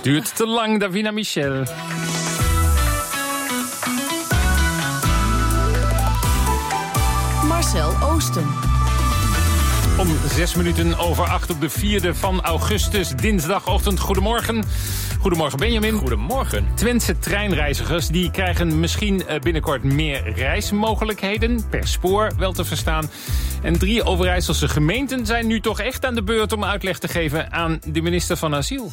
Duurt te lang, Davina Michel. Marcel Oosten. Om 6:06 op de 4e van augustus, dinsdagochtend. Goedemorgen. Goedemorgen Benjamin. Goedemorgen. Twentse treinreizigers die krijgen misschien binnenkort meer reismogelijkheden. Per spoor wel te verstaan. En 3 Overijsselse gemeenten zijn nu toch echt aan de beurt om uitleg te geven aan de minister van Asiel.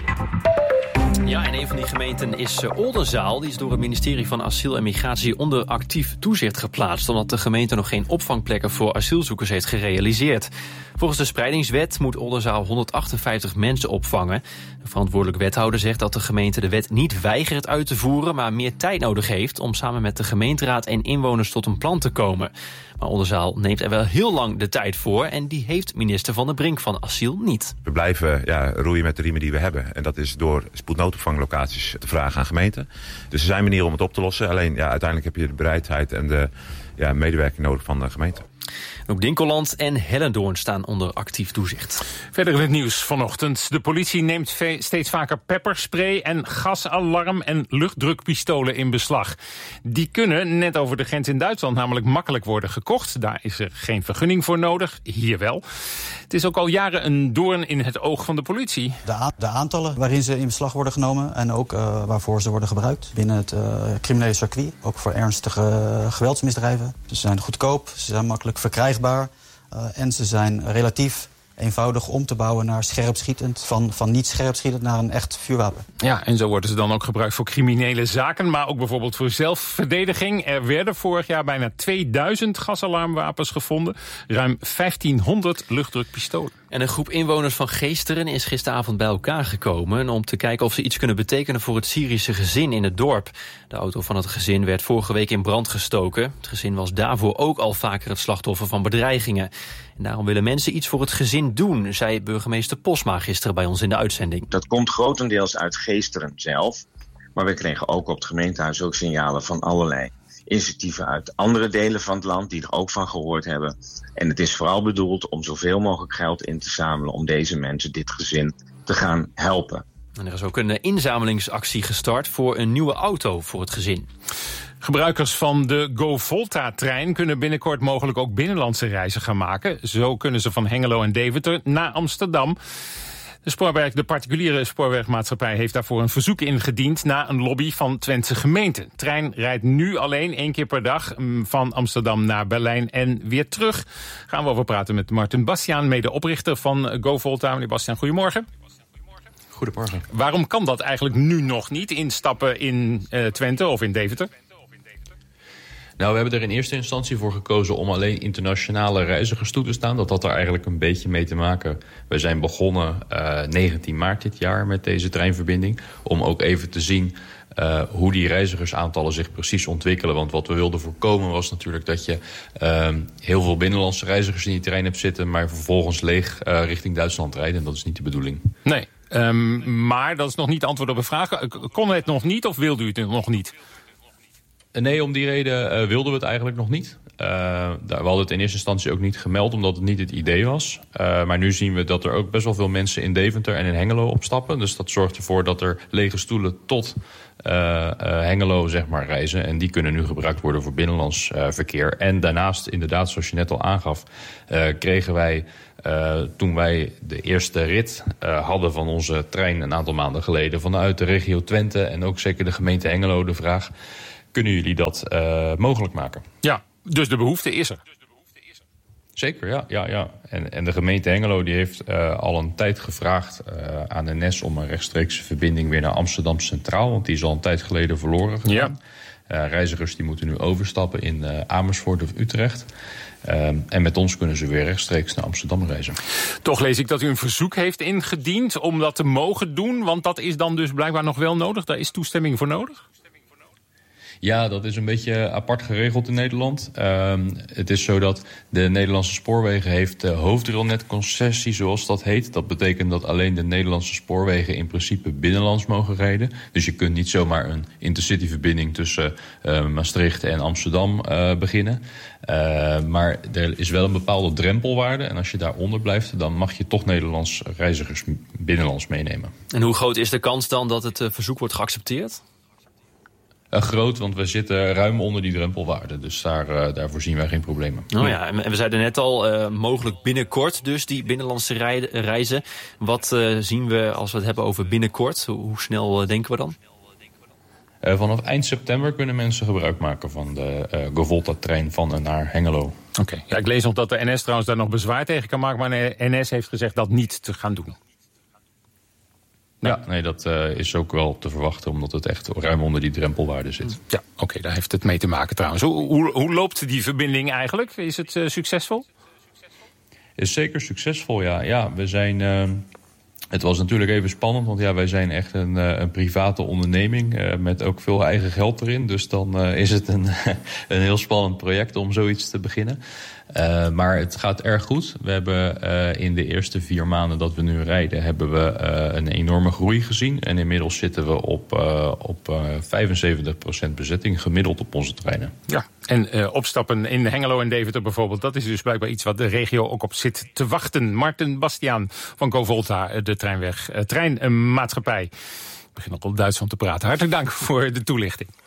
Ja, en een van die gemeenten is Oldenzaal. Die is door het ministerie van Asiel en Migratie onder actief toezicht geplaatst, omdat de gemeente nog geen opvangplekken voor asielzoekers heeft gerealiseerd. Volgens de spreidingswet moet Oldenzaal 158 mensen opvangen. De verantwoordelijk wethouder zegt dat de gemeente de wet niet weigert uit te voeren, maar meer tijd nodig heeft om samen met de gemeenteraad en inwoners tot een plan te komen. Maar Oldenzaal neemt er wel heel lang de tijd voor en die heeft minister Van der Brink van Asiel niet. We blijven roeien met de riemen die we hebben. En dat is door spoednoodopvanglocaties te vragen aan gemeenten. Dus er zijn manieren om het op te lossen. Alleen uiteindelijk heb je de bereidheid en de medewerking nodig van de gemeente. Ook Dinkeland en Hellendoorn staan onder actief toezicht. Verder in het nieuws vanochtend. De politie neemt steeds vaker pepperspray en gasalarm en luchtdrukpistolen in beslag. Die kunnen net over de grens in Duitsland namelijk makkelijk worden gekocht. Daar is er geen vergunning voor nodig, hier wel. Het is ook al jaren een doorn in het oog van de politie. De aantallen waarin ze in beslag worden genomen en ook waarvoor ze worden gebruikt binnen het criminele circuit. Ook voor ernstige geweldsmisdrijven. Ze zijn goedkoop, ze zijn makkelijk verkrijgbaar. En ze zijn relatief eenvoudig om te bouwen naar scherpschietend, van niet scherpschietend naar een echt vuurwapen. Ja, en zo worden ze dan ook gebruikt voor criminele zaken, maar ook bijvoorbeeld voor zelfverdediging. Er werden vorig jaar bijna 2000 gasalarmwapens gevonden, ruim 1500 luchtdrukpistolen. En een groep inwoners van Geesteren is gisteravond bij elkaar gekomen om te kijken of ze iets kunnen betekenen voor het Syrische gezin in het dorp. De auto van het gezin werd vorige week in brand gestoken. Het gezin was daarvoor ook al vaker het slachtoffer van bedreigingen. En daarom willen mensen iets voor het gezin doen, zei burgemeester Posma gisteren bij ons in de uitzending. Dat komt grotendeels uit Geesteren zelf. Maar we kregen ook op het gemeentehuis ook signalen van allerlei initiatieven uit andere delen van het land die er ook van gehoord hebben. En het is vooral bedoeld om zoveel mogelijk geld in te zamelen om deze mensen, dit gezin, te gaan helpen. En er is ook een inzamelingsactie gestart voor een nieuwe auto voor het gezin. Gebruikers van de GoVolta-trein kunnen binnenkort mogelijk ook binnenlandse reizen gaan maken. Zo kunnen ze van Hengelo en Deventer naar Amsterdam. De particuliere spoorwegmaatschappij heeft daarvoor een verzoek ingediend na een lobby van Twentse gemeenten. De trein rijdt nu alleen 1 keer per dag van Amsterdam naar Berlijn en weer terug. Gaan we over praten met Martin Bastiaan, medeoprichter van GoVolta. Meneer Bastiaan, goedemorgen. Goedemorgen. Waarom kan dat eigenlijk nu nog niet, instappen in Twente of in Deventer? Nou, we hebben er in eerste instantie voor gekozen om alleen internationale reizigers toe te staan. Dat had er eigenlijk een beetje mee te maken. We zijn begonnen 19 maart dit jaar met deze treinverbinding. Om ook even te zien hoe die reizigersaantallen zich precies ontwikkelen. Want wat we wilden voorkomen was natuurlijk dat je heel veel binnenlandse reizigers in die trein hebt zitten, maar vervolgens leeg richting Duitsland rijden. En dat is niet de bedoeling. Nee, maar dat is nog niet antwoord op een vraag. Kon het nog niet of wilde u het nog niet? Nee, om die reden wilden we het eigenlijk nog niet. We hadden het in eerste instantie ook niet gemeld, omdat het niet het idee was. Maar nu zien we dat er ook best wel veel mensen in Deventer en in Hengelo opstappen. Dus dat zorgt ervoor dat er lege stoelen tot Hengelo zeg maar reizen. En die kunnen nu gebruikt worden voor binnenlands verkeer. En daarnaast, inderdaad, zoals je net al aangaf, kregen wij, toen wij de eerste rit hadden van onze trein een aantal maanden geleden vanuit de regio Twente en ook zeker de gemeente Hengelo de vraag: kunnen jullie dat mogelijk maken? Ja, dus de behoefte is er. Zeker, ja. En de gemeente Hengelo die heeft al een tijd gevraagd aan de NS om een rechtstreekse verbinding weer naar Amsterdam Centraal. Want die is al een tijd geleden verloren gegaan. Ja. Reizigers die moeten nu overstappen in Amersfoort of Utrecht. En met ons kunnen ze weer rechtstreeks naar Amsterdam reizen. Toch lees ik dat u een verzoek heeft ingediend om dat te mogen doen. Want dat is dan dus blijkbaar nog wel nodig. Daar is toestemming voor nodig? Ja, dat is een beetje apart geregeld in Nederland. Het is zo dat de Nederlandse Spoorwegen heeft de hoofdrailnetconcessie, zoals dat heet. Dat betekent dat alleen de Nederlandse spoorwegen in principe binnenlands mogen rijden. Dus je kunt niet zomaar een intercityverbinding tussen Maastricht en Amsterdam beginnen. Maar er is wel een bepaalde drempelwaarde. En als je daaronder blijft, dan mag je toch Nederlands reizigers binnenlands meenemen. En hoe groot is de kans dan dat het verzoek wordt geaccepteerd? Groot, want we zitten ruim onder die drempelwaarde. Dus daarvoor zien wij geen problemen. Oh ja, en we zeiden net al, mogelijk binnenkort dus die binnenlandse reizen. Wat zien we als we het hebben over binnenkort? Hoe snel denken we dan? Vanaf eind september kunnen mensen gebruik maken van de GoVolta-trein van en naar Hengelo. Oké. Ja, ik lees nog dat de NS trouwens daar nog bezwaar tegen kan maken, maar de NS heeft gezegd dat niet te gaan doen. Ja, nee, dat is ook wel te verwachten, omdat het echt ruim onder die drempelwaarde zit. Ja, oké, daar heeft het mee te maken trouwens. Hoe loopt die verbinding eigenlijk? Is het succesvol? Is zeker succesvol, ja. Ja, we zijn... Het was natuurlijk even spannend, want ja, wij zijn echt een private onderneming met ook veel eigen geld erin. Dus dan is het een heel spannend project om zoiets te beginnen. Maar het gaat erg goed. We hebben in de eerste 4 maanden dat we nu rijden, hebben we een enorme groei gezien. En inmiddels zitten we op 75% bezetting gemiddeld op onze treinen. Ja, en opstappen in Hengelo en Deventer bijvoorbeeld, dat is dus blijkbaar iets wat de regio ook op zit te wachten. Marten Bastiaan van GoVolta, de treinmaatschappij. Ik begin ook al Duits om te praten. Hartelijk dank voor de toelichting.